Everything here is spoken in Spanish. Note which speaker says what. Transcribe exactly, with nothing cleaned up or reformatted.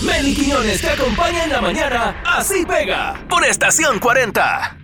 Speaker 1: Meli Quiñones te acompaña en la mañana, así pega, por Estación cuarenta.